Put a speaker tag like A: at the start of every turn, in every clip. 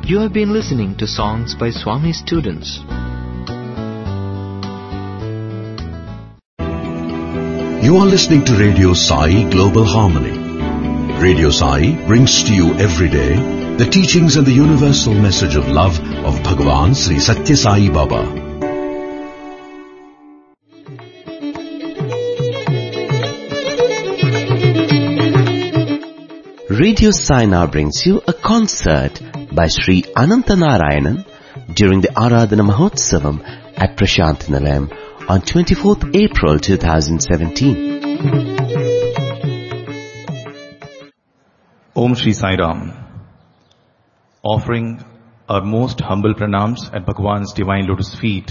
A: You have been listening to songs by Swami students.
B: You are listening to Radio Sai Global Harmony. Radio Sai brings to you every day the teachings and the universal message of love of Bhagavan Sri Satya Sai Baba.
C: Radio Sai now brings you a concert by Sri Anantanarayanan during the Aradhana Mahotsavam at Prashant Nilayam on 24th April 2017.
D: Om Shri Sai Ram. Offering our most humble pranams at Bhagwan's divine lotus feet.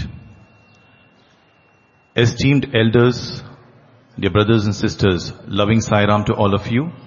D: Esteemed elders, dear brothers and sisters, loving Sai Ram to all of you.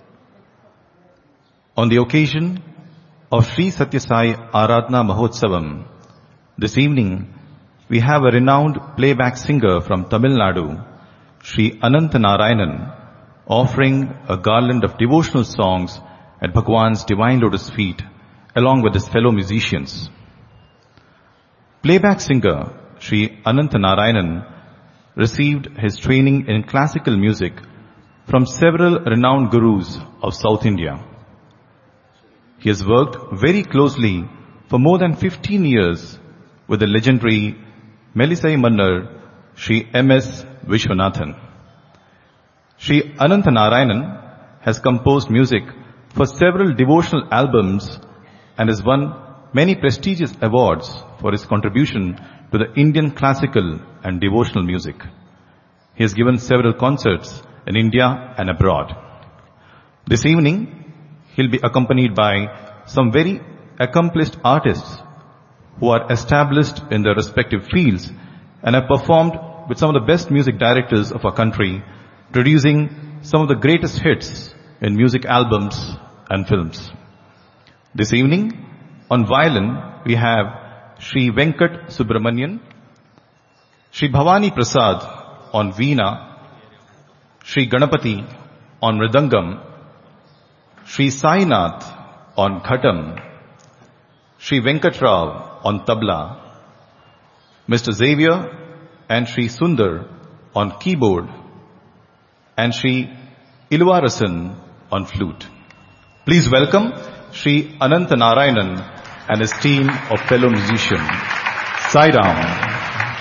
D: On the occasion of Sri Satya Sai Aradhana Mahotsavam, this evening we have a renowned playback singer from Tamil Nadu, Sri Anantanarayanan, offering a garland of devotional songs at Bhagwan's divine lotus feet along with his fellow musicians. Playback singer Sri Anantanarayanan received his training in classical music from several renowned gurus of South India. He has worked very closely for more than 15 years with the legendary Melisai Mannar, Sri M.S. Vishwanathan. Sri Anantanarayanan has composed music for several devotional albums and has won many prestigious awards for his contribution to the Indian classical and devotional music. He has given several concerts in India and abroad. This evening, he'll be accompanied by some very accomplished artists who are established in their respective fields and have performed with some of the best music directors of our country, producing some of the greatest hits in music albums and films. This evening, on violin, we have Sri Venkat Subramanian, Sri Bhavani Prasad on veena, Sri Ganapati on mridangam, Sri Sainath on ghatam, Sri Venkatrao on tabla, Mr. Xavier and Sri Sundar on keyboard, and Sri Ilwarasan on flute. Please welcome Sri Anantanarayanan and his team of fellow musicians. Sai Ram.